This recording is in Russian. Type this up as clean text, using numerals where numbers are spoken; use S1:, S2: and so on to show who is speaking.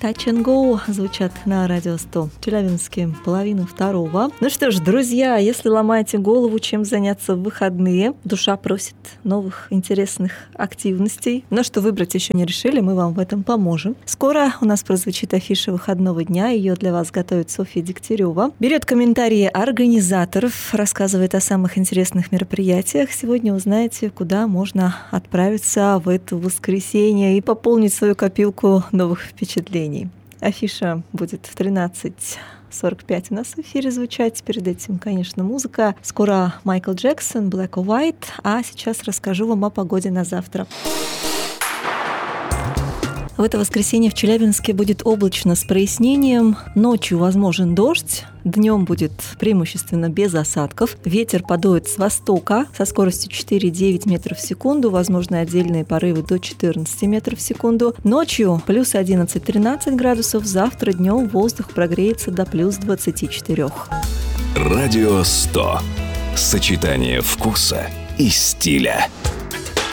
S1: Touch and Go звучат на Радио 100 в Челябинске, половину второго. Ну что ж, друзья, если ломаете голову, чем заняться в выходные, душа просит новых интересных активностей, но что выбрать еще не решили, мы вам в этом поможем. Скоро у нас прозвучит афиша выходного дня, ее для вас готовит Софья Дегтярева. Берет комментарии организаторов, рассказывает о самых интересных мероприятиях. Сегодня узнаете, куда можно отправиться в это воскресенье и пополнить свою копилку новых впечатлений. Афиша будет в 13:45 у нас в эфире звучать. Перед этим, конечно, музыка. Скоро Майкл Джексон, Black or White. А сейчас расскажу вам о погоде на завтра. В это воскресенье в Челябинске будет облачно с прояснением. Ночью возможен дождь. Днем будет преимущественно без осадков. Ветер подует с востока со скоростью 4,9 метров в секунду. Возможны отдельные порывы до 14 метров в секунду. Ночью плюс 11-13 градусов. Завтра днем воздух прогреется до плюс 24.
S2: Радио 100. Сочетание вкуса и стиля.